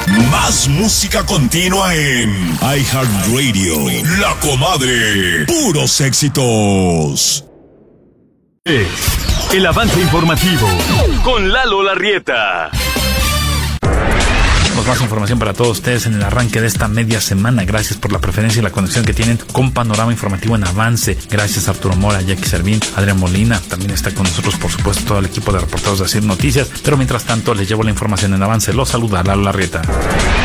Más música continua en iHeartRadio. La Comadre. Puros éxitos. El avance informativo con Lalo Larrieta. Más información para todos ustedes en el arranque de esta media semana. Gracias por la preferencia y la conexión que tienen con Panorama Informativo en Avance. Gracias a Arturo Mora, Jackie Servín, Adrián Molina. También está con nosotros, por supuesto, todo el equipo de reporteros de Asir Noticias. Pero mientras tanto, les llevo la información en Avance. Los saluda Lalo Larrieta.